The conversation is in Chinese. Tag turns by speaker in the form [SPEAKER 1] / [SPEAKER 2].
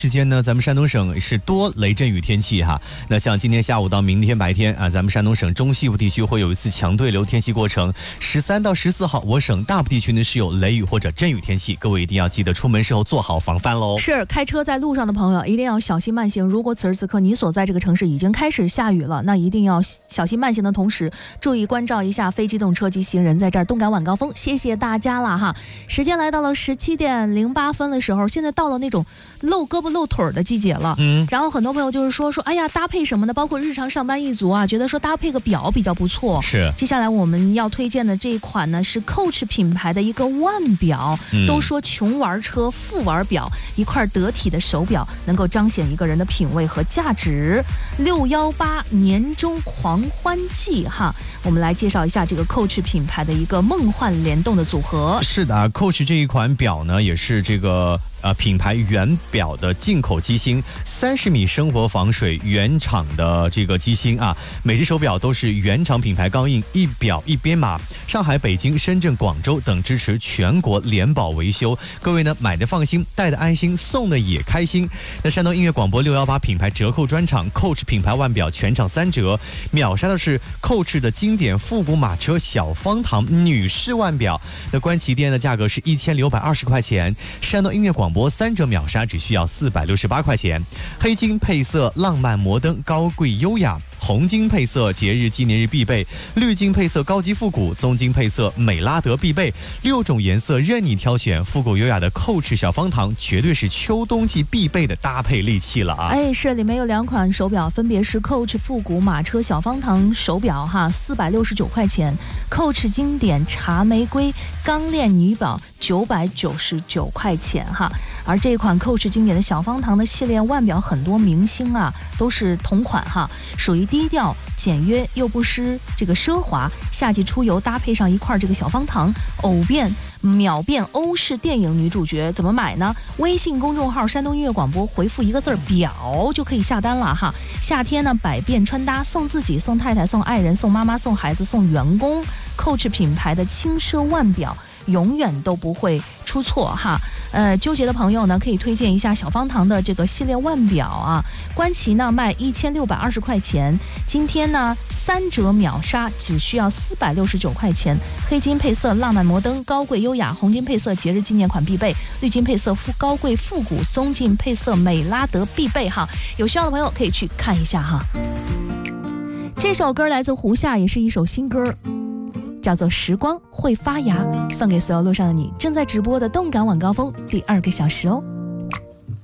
[SPEAKER 1] 时间呢，咱们山东省是多雷阵雨天气哈。那像今天下午到明天白天啊，咱们山东省中西部地区会有一次强对流天气过程。13到14号，我省大部地区呢是有雷雨或者阵雨天气，各位一定要记得出门时候做好防范喽。
[SPEAKER 2] 是，开车在路上的朋友一定要小心慢行。如果此时此刻你所在这个城市已经开始下雨了，那一定要小心慢行的同时，注意关照一下非机动车及行人。在这儿动感晚高峰，谢谢大家了哈。时间来到了17点08分的时候，现在到了那种露胳膊露腿的季节了，然后很多朋友就是说哎呀，搭配什么的，包括日常上班一族啊，觉得说搭配个表比较不错。
[SPEAKER 1] 是，
[SPEAKER 2] 接下来我们要推荐的这一款呢是 Coach 品牌的一个腕表，都说穷玩车富玩表，一块得体的手表能够彰显一个人的品味和价值。618年终狂欢季哈，我们来介绍一下这个 Coach 品牌的一个梦幻联动的组合。
[SPEAKER 1] 是的，Coach 这一款表呢也是这个品牌原表的进口机芯，30米生活防水原厂的这个机芯啊，每只手表都是原厂品牌钢印，一表一编码，上海、北京、深圳、广州等支持全国联保维修。各位呢，买的放心，戴的安心，送的也开心。那山东音乐广播618品牌折扣专场 ，Coach 品牌腕表全场3折，秒杀的是 Coach 的经典复古马车小方糖女士腕表。那官旗店的价格是1620块钱，山东音乐广播3折秒杀，只需要468块钱。黑金配色浪漫摩登高贵优雅，红金配色节日纪念日必备，绿金配色高级复古，棕金配色美拉德必备，6种颜色任你挑选。复古优雅的 Coach 小方糖绝对是秋冬季必备的搭配利器了啊！
[SPEAKER 2] 哎，是，里面有2款手表，分别是 Coach 复古马车小方糖手表哈，469块钱 ；Coach 经典茶玫瑰钢链女表999块钱哈。而这款 Coach 经典的小方糖的系列腕表，很多明星啊都是同款哈，属于低调简约又不失这个奢华。夏季出游搭配上一块这个小方糖，秒变欧式电影女主角。怎么买呢？微信公众号山东音乐广播回复一个字表就可以下单了哈。夏天呢，百变穿搭，送自己、送太太、送爱人、送妈妈、送孩子、送员工。Coach 品牌的轻奢腕表永远都不会出错哈。纠结的朋友呢，可以推荐一下小方糖的这个系列腕表啊。官旗呢卖1620块钱，今天呢3折秒杀，只需要469块钱。黑金配色浪漫摩登高贵优雅，红金配色节日纪念款必备，绿金配色高贵复古，松金配色美拉德必备哈。有需要的朋友可以去看一下哈。这首歌来自胡夏，也是一首新歌，叫做《时光会发芽》，送给所有路上的你。正在直播的动感晚高峰第2个小时哦。